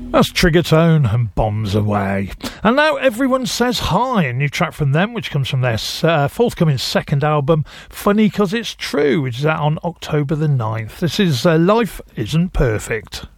That's Triggertone and Bombs Away. And now Everyone Says Hi, a new track from them, which comes from their forthcoming second album, Funny 'Cause It's True, which is out on October the 9th. This is Life Isn't Perfect.